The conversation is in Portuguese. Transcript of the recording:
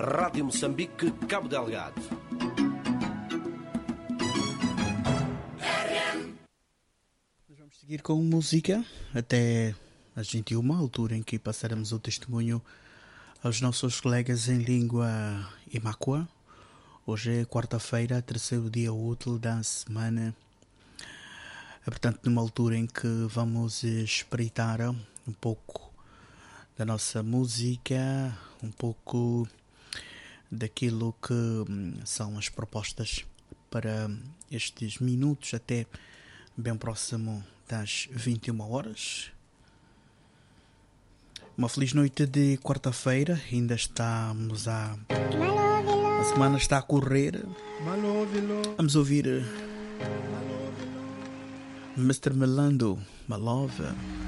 Rádio Moçambique, Cabo Delgado. Nós vamos seguir com música até às 21, altura em que passaremos o testemunho aos nossos colegas em língua imácua. Hoje é quarta-feira, terceiro dia útil da semana. É, portanto, numa altura em que vamos espreitar um pouco da nossa música, um pouco daquilo que são as propostas para estes minutos até bem próximo das 21 horas. Uma feliz noite de quarta-feira, ainda estamos a semana está a correr. Vamos ouvir Mr. Melando, My Love.